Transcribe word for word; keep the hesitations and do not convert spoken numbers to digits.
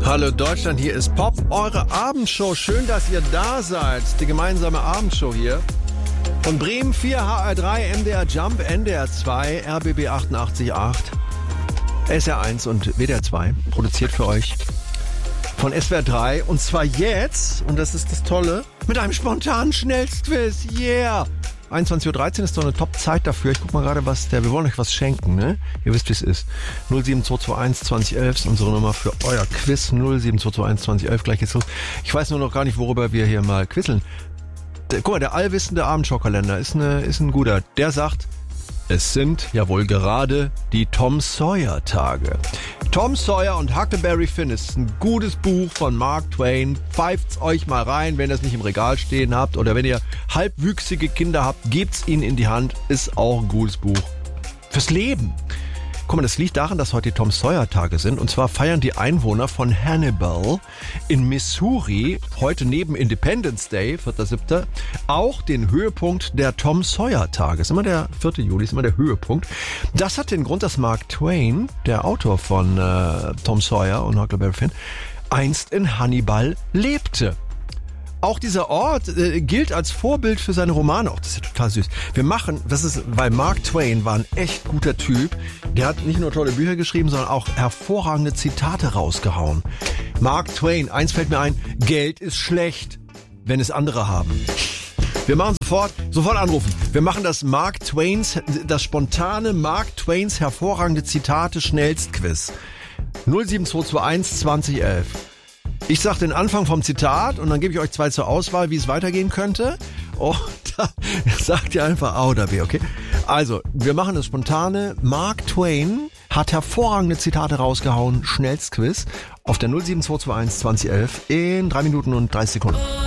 Hallo Deutschland, hier ist Pop, eure Abendshow. Schön, dass ihr da seid. Die gemeinsame Abendshow hier. Von Bremen vier, H R drei, M D R Jump, N D R zwei, R B B achtundachtzig Komma acht, S R eins und W D R zwei. Produziert für euch von S W R drei. Und zwar jetzt, und das ist das Tolle, mit einem spontanen Schnellstquiz. Yeah! einundzwanzig Uhr dreizehn ist doch eine Top-Zeit dafür. Ich guck mal gerade, was der, wir wollen euch was schenken, ne? Ihr wisst, wie es ist. null sieben zwei zwei eins zwanzig elf ist unsere Nummer für euer Quiz. null sieben zwei zwei eins zwanzig elf, gleich geht's los. Ich weiß nur noch gar nicht, worüber wir hier mal quizzeln. Der, guck mal, der allwissende Abendschau-Kalender ist, eine, ist ein guter. Der sagt, es sind ja wohl gerade die Tom Sawyer Tage. Tom Sawyer und Huckleberry Finn ist ein gutes Buch von Mark Twain. Pfeift's euch mal rein, wenn ihr es nicht im Regal stehen habt. Oder wenn ihr halbwüchsige Kinder habt, gebt's ihnen in die Hand. Ist auch ein gutes Buch fürs Leben. Guck mal, das liegt daran, dass heute die Tom Sawyer Tage sind. Und zwar feiern die Einwohner von Hannibal in Missouri heute neben Independence Day, vierter siebter auch den Höhepunkt der Tom Sawyer Tage. Ist immer der vierte Juli, ist immer der Höhepunkt. Das hat den Grund, dass Mark Twain, der Autor von äh, Tom Sawyer und Huckleberry Finn, einst in Hannibal lebte. Auch dieser Ort äh, gilt als Vorbild für seine Romane. Auch das ist ja total süß. Wir machen, das ist, weil Mark Twain war ein echt guter Typ. Der hat nicht nur tolle Bücher geschrieben, sondern auch hervorragende Zitate rausgehauen. Mark Twain, eins fällt mir ein, Geld ist schlecht, wenn es andere haben. Wir machen sofort, sofort anrufen. Wir machen das Mark Twains, das spontane Mark Twains hervorragende Zitate Schnellstquiz. null sieben zwei zwei eins zwanzig elf. Ich sage den Anfang vom Zitat und dann gebe ich euch zwei zur Auswahl, wie es weitergehen könnte. Und da sagt ihr einfach A oder B, okay? Also, wir machen das spontane. Mark Twain hat hervorragende Zitate rausgehauen. Schnellstquiz auf der null sieben zwei zwei eins zwanzig elf in drei Minuten und dreißig Sekunden.